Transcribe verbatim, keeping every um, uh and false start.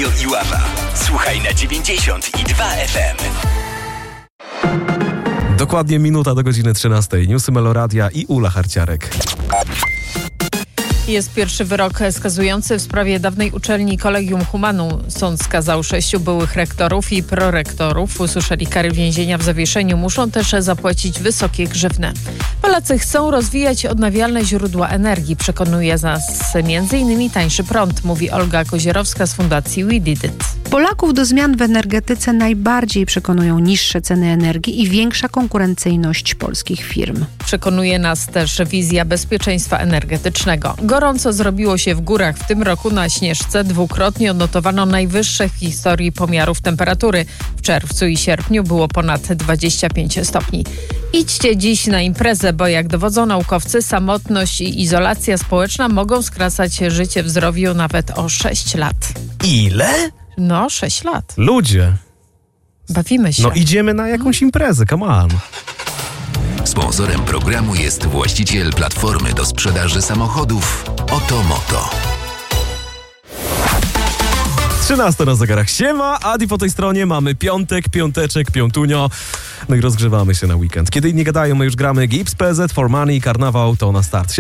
Radio Iława. Słuchaj na dziewięćdziesiąt i dwa F M. Dokładnie minuta do godziny trzynastej. Newsy Meloradia i Ula Harciarek. Jest pierwszy wyrok skazujący w sprawie dawnej uczelni Collegium Humanum. Sąd skazał sześciu byłych rektorów i prorektorów. Usłyszeli kary więzienia w zawieszeniu. Muszą też zapłacić wysokie grzywny. Polacy chcą rozwijać odnawialne źródła energii. Przekonuje nas między innymi tańszy prąd, mówi Olga Kozierowska z Fundacji We Did It. Polaków do zmian w energetyce najbardziej przekonują niższe ceny energii i większa konkurencyjność polskich firm. Przekonuje nas też wizja bezpieczeństwa energetycznego. Gorąco zrobiło się w górach. W tym roku na Śnieżce dwukrotnie odnotowano najwyższe w historii pomiarów temperatury. W czerwcu i sierpniu było ponad dwadzieścia pięć stopni. Idźcie dziś na imprezę, bo jak dowodzą naukowcy, samotność i izolacja społeczna mogą skracać życie w zdrowiu nawet o sześć lat. Ile? No, sześć lat. Ludzie. Bawimy się. No idziemy na jakąś imprezę, come on. Sponsorem programu jest właściciel platformy do sprzedaży samochodów Otomoto. trzynaste na zegarach. Siema, Adi po tej stronie. Mamy piątek, piąteczek, piątunio. No i rozgrzewamy się na weekend. Kiedy inni gadają, my już gramy. Gibbs, P Z, For Money, Karnawał to na start. Siema.